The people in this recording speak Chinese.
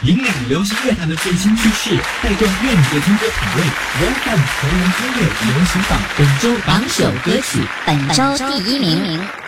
引领流行乐坛的最新趋势，带动乐迷的听歌品味。Welcome 成人音乐流行榜本周榜首歌曲，本周第1名。